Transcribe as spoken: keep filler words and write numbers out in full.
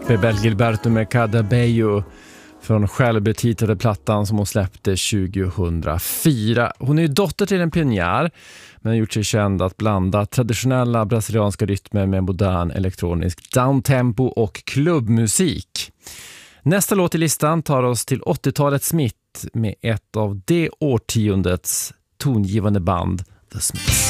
Bebel Gilberto med Cada Bello från självbetitlade plattan som hon släppte tjugohundrafyra. Hon är ju dotter till en pionjär, men har gjort sig känd att blanda traditionella brasilianska rytmer med modern elektronisk downtempo och klubbmusik. Nästa låt i listan tar oss till åttiotalets Smith med ett av det årtiondets tongivande band, The Smiths.